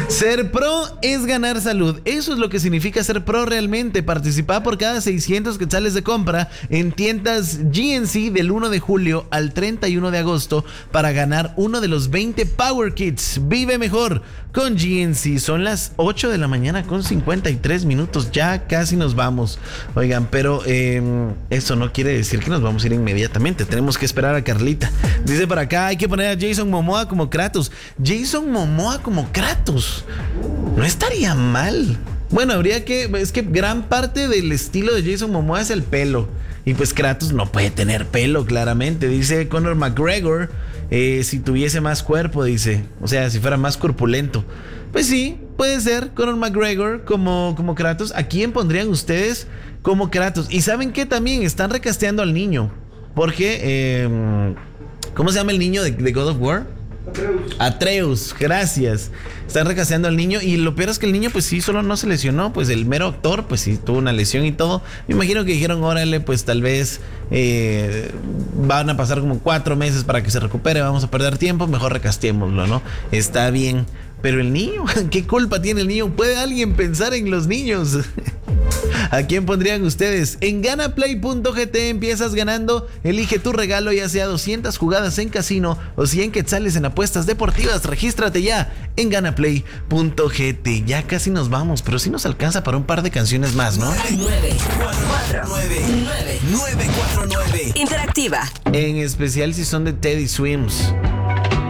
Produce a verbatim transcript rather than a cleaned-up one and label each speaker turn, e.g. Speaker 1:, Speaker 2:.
Speaker 1: Ser pro es ganar salud. Eso es lo que significa ser pro realmente. Participa por cada seiscientos quetzales de compra en tiendas G N C del uno de julio al treinta y uno de agosto para ganar uno de los veinte Power Kits. Vive mejor con G N C. Son las ocho de la mañana con cincuenta y tres minutos. Ya casi nos vamos. Oigan, pero eh, eso no quiere decir que nos vamos a ir inmediatamente. Tenemos que esperar a Carlita. Dice por acá, hay que poner a Jason Momoa como Kratos. Jason Momoa como Kratos. No estaría mal. Bueno, habría que... Es que gran parte del estilo de Jason Momoa es el pelo. Y pues Kratos no puede tener pelo, claramente. Dice Conor McGregor, eh, si tuviese más cuerpo, dice. O sea, si fuera más corpulento. Pues sí, puede ser Conor McGregor como, como Kratos. ¿A quién pondrían ustedes como Kratos? Y ¿saben qué? También están recasteando al niño. Porque... Eh, ¿cómo se llama el niño de, de God of War? Atreus. Atreus, gracias. Están recasteando al niño y lo peor es que el niño pues sí, solo no se lesionó. Pues el mero actor pues sí tuvo una lesión y todo. Me imagino que dijeron, órale, pues tal vez eh, van a pasar como cuatro meses para que se recupere. Vamos a perder tiempo, mejor recasteémoslo, ¿no? Está bien. Pero el niño, ¿qué culpa tiene el niño? ¿Puede alguien pensar en los niños? ¿A quién pondrían ustedes? En ganaplay punto g t empiezas ganando. Elige tu regalo, ya sea doscientas jugadas en casino o cien quetzales en apuestas deportivas. Regístrate ya en ganaplay punto g t. Ya casi nos vamos, pero sí nos alcanza para un par de canciones más, ¿no?
Speaker 2: nueve cuatro nueve nueve cuatro nueve Interactiva.
Speaker 1: En especial si son de Teddy Swims.